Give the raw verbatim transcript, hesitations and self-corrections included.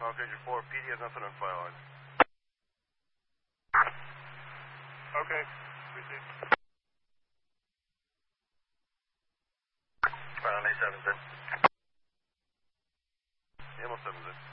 Caucasian four, P D has nothing on file. Okay, received. Final seven, sir. Ammo seven, sir.